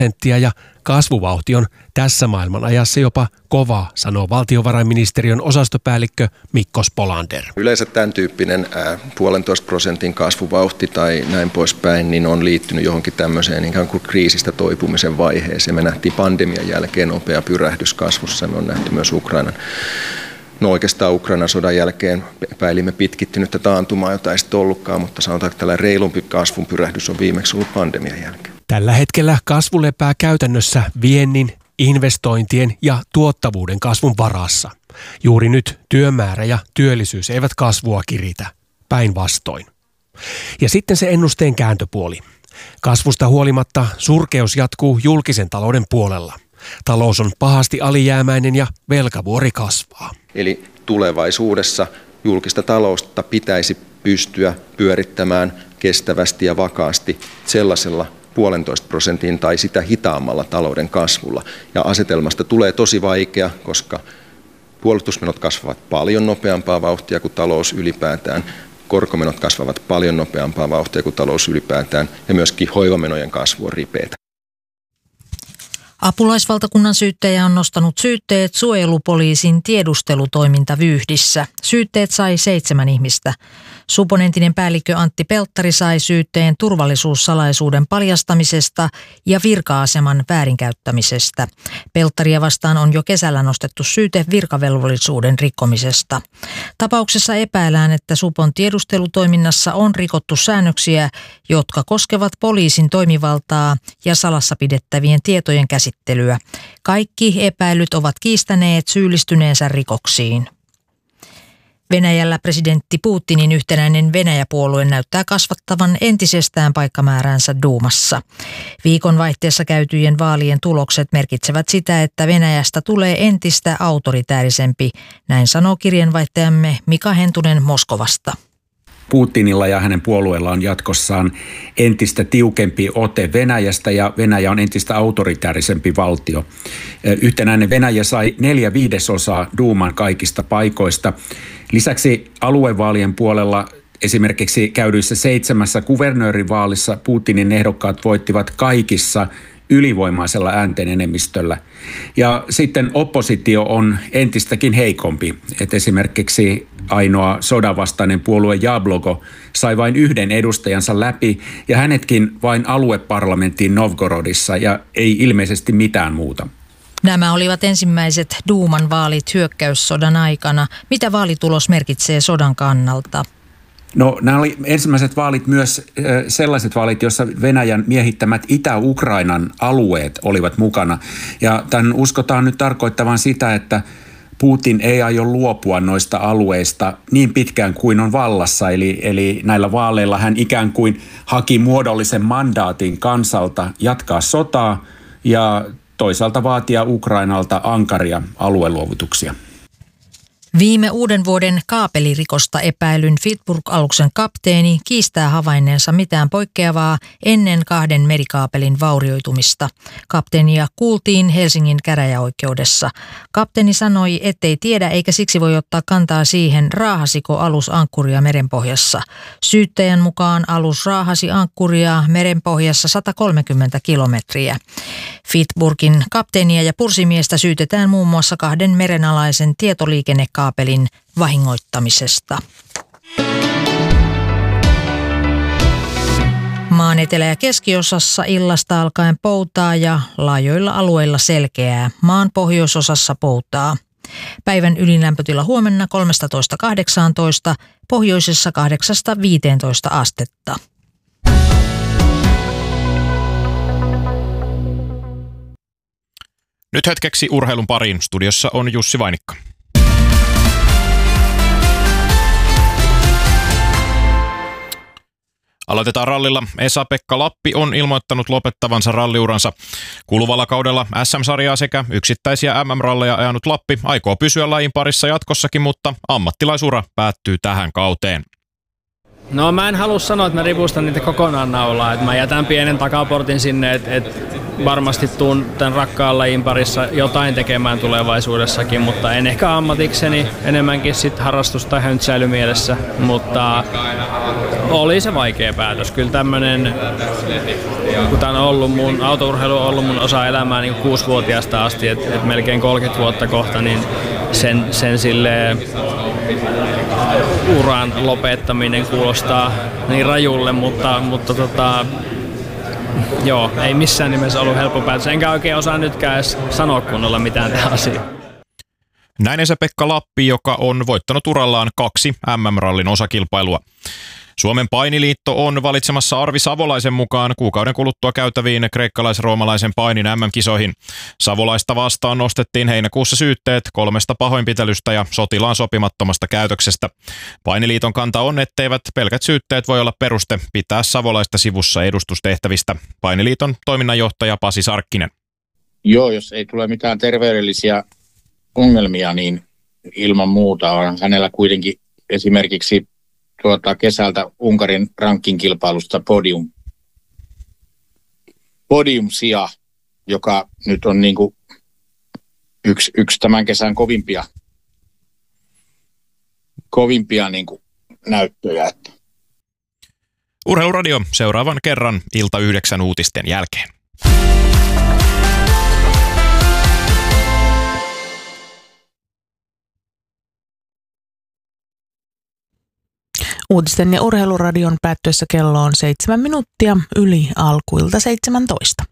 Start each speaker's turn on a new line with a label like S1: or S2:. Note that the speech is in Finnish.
S1: ja kasvuvauhti on tässä maailmanajassa jopa kova, sanoo valtiovarainministeriön osastopäällikkö Mikko Spolander.
S2: Yleensä tämän tyyppinen 1,5% kasvuvauhti tai näin poispäin niin on liittynyt johonkin tämmöiseen ikään kuin kriisistä toipumisen vaiheeseen. Me nähtiin pandemian jälkeen nopea pyrähdys kasvussa, me on nähty myös oikeastaan Ukrainan sodan jälkeen epäilimme pitkittynyttä taantumaa, jota ei sitten ollutkaan, mutta sanotaan, että tällainen reilumpi kasvun pyrähdys on viimeksi ollut pandemian jälkeen.
S1: Tällä hetkellä kasvu lepää käytännössä viennin, investointien ja tuottavuuden kasvun varassa. Juuri nyt työmäärä ja työllisyys eivät kasvua kiritä, päinvastoin. Ja sitten se ennusteen kääntöpuoli. Kasvusta huolimatta surkeus jatkuu julkisen talouden puolella. Talous on pahasti alijäämäinen ja velkavuori kasvaa.
S2: Eli tulevaisuudessa julkista taloutta pitäisi pystyä pyörittämään kestävästi ja vakaasti sellaisella 1,5% tai sitä hitaammalla talouden kasvulla. Ja asetelmasta tulee tosi vaikea, koska puolustusmenot kasvavat paljon nopeampaa vauhtia kuin talous ylipäätään. Korkomenot kasvavat paljon nopeampaa vauhtia kuin talous ylipäätään ja myöskin hoivamenojen kasvu on ripeätä.
S3: Apulaisvaltakunnan syyttäjä on nostanut syytteet suojelupoliisin tiedustelutoimintavyyhdissä. Syytteet sai 7 ihmistä. Supon entinen päällikkö Antti Pelttari sai syytteen turvallisuussalaisuuden paljastamisesta ja virka-aseman väärinkäyttämisestä. Pelttaria vastaan on jo kesällä nostettu syyte virkavelvollisuuden rikkomisesta. Tapauksessa epäillään, että Supon tiedustelutoiminnassa on rikottu säännöksiä, jotka koskevat poliisin toimivaltaa ja salassa pidettävien tietojen käsittelyä. Kaikki epäilyt ovat kiistäneet syyllistyneensä rikoksiin. Venäjällä presidentti Putinin yhtenäinen Venäjä-puolue näyttää kasvattavan entisestään paikkamääränsä Duumassa. Viikonvaihteessa käytyjen vaalien tulokset merkitsevät sitä, että Venäjästä tulee entistä autoritäärisempi, näin sanoo kirjeenvaihtajamme Mika Hentunen Moskovasta.
S4: Putinilla ja hänen puolueellaan on jatkossaan entistä tiukempi ote Venäjästä ja Venäjä on entistä autoritäärisempi valtio. Yhtenäinen Venäjä sai 4/5 Duuman kaikista paikoista. Lisäksi aluevaalien puolella esimerkiksi käydyissä 7 kuvernöörivaalissa Putinin ehdokkaat voittivat kaikissa ylivoimaisella äänten enemmistöllä. Ja sitten oppositio on entistäkin heikompi. Et esimerkiksi ainoa sodanvastainen puolue Jablogo sai vain 1 edustajansa läpi ja hänetkin vain alueparlamenttiin Novgorodissa ja ei ilmeisesti mitään muuta.
S3: Nämä olivat ensimmäiset Duuman vaalit hyökkäyssodan aikana. Mitä vaalitulos merkitsee sodan kannalta?
S4: No, nämä oli ensimmäiset vaalit myös sellaiset vaalit, joissa Venäjän miehittämät Itä-Ukrainan alueet olivat mukana. Ja tämän uskotaan nyt tarkoittavan sitä, että Putin ei aio luopua noista alueista niin pitkään kuin on vallassa. Eli näillä vaaleilla hän ikään kuin haki muodollisen mandaatin kansalta jatkaa sotaa ja toisaalta vaatia Ukrainalta ankaria alueluovutuksia.
S3: Viime uuden vuoden kaapelirikosta epäilyn Fitburg-aluksen kapteeni kiistää havainneensa mitään poikkeavaa ennen 2 merikaapelin vaurioitumista. Kapteenia kuultiin Helsingin käräjäoikeudessa. Kapteeni sanoi, ettei tiedä eikä siksi voi ottaa kantaa siihen, raahasiko alus ankkuria merenpohjassa. Syyttäjän mukaan alus raahasi ankkuria merenpohjassa 130 kilometriä. Fitburgin kapteenia ja pursimiestä syytetään muun muassa 2 merenalaisen tietoliikennekaapelin vahingoittamisesta. Maan etelä- ja keskiosassa illasta alkaen poutaa ja laajoilla alueilla selkeää. Maan pohjoisosassa poutaa. Päivän ylinlämpötila huomenna 13–18, pohjoisessa 8–15 astetta.
S5: Nyt hetkeksi urheilun pariin. Studiossa on Jussi Vainikka. Aloitetaan rallilla. Esa-Pekka Lappi on ilmoittanut lopettavansa ralliuransa. Kuluvalla kaudella SM-sarjaa sekä yksittäisiä MM-ralleja ajanut Lappi aikoo pysyä lajin parissa jatkossakin, mutta ammattilaisura päättyy tähän kauteen.
S6: No mä en halua sanoa, että mä ripustan niitä kokonaan naulaa. Että mä jätän pienen takaportin sinne, että varmasti tuun tämän rakkaan lajin parissa jotain tekemään tulevaisuudessakin, mutta en ehkä ammatikseni, enemmänkin sit harrastus- tai höntsäilymielessä, mutta oli se vaikea päätös. Kyllä tämmönen, kun tää on ollut autourheilu on ollut mun osa elämää niin 6-vuotiaasta asti, että melkein 30 vuotta kohta, niin sen silleen uran lopettaminen kuulostaa niin rajulle, mutta joo, ei missään nimessä ollut helppo päätös. Enkä oikein osaa nytkään edes sanoa kunnolla mitään tähän asiaan.
S5: Näin Esa-Pekka Lappi, joka on voittanut urallaan 2 MM-rallin osakilpailua. Suomen painiliitto on valitsemassa Arvi Savolaisen mukaan kuukauden kuluttua käytäviin kreikkalais-roomalaisen painin MM-kisoihin. Savolaista vastaan nostettiin heinäkuussa syytteet 3 pahoinpitelystä ja sotilaan sopimattomasta käytöksestä. Painiliiton kanta on, etteivät pelkät syytteet voi olla peruste pitää Savolaista sivussa edustustehtävistä. Painiliiton toiminnanjohtaja Pasi Sarkkinen.
S7: Joo, jos ei tule mitään terveydellisiä ongelmia, niin ilman muuta on hänellä kuitenkin esimerkiksi kesältä Unkarin ranking-kilpailusta podium-sija, joka nyt on niin kuin yksi tämän kesän kovimpia niin kuin näyttöjä.
S5: Urheiluradio seuraavan kerran ilta 9 uutisten jälkeen.
S8: Uutisten ja urheiluradion päättyessä kello on 7 minuuttia yli alkuilta 17.